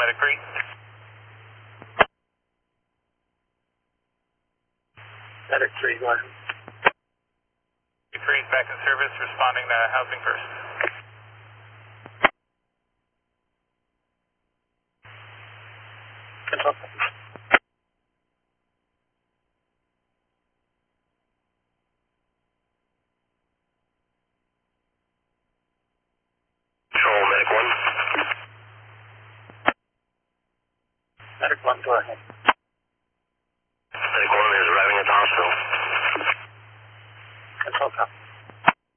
Medic 3. Medic 3, go ahead. 3 is back in service, responding to housing first. Control. Control, Medic 1. Medic 1, go ahead.